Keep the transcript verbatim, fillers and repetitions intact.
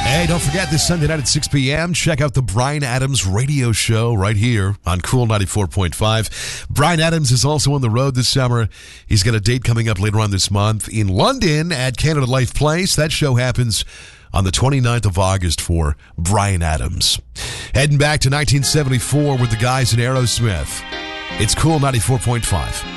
Hey, don't forget this Sunday night at six p.m. Check out the Bryan Adams radio show right here on Cool ninety-four point five. Bryan Adams is also on the road this summer. He's got a date coming up later on this month in London at Canada Life Place. That show happens on the twenty-ninth of August for Bryan Adams. Heading back to nineteen seventy-four with the guys in Aerosmith. It's Cool ninety-four point five.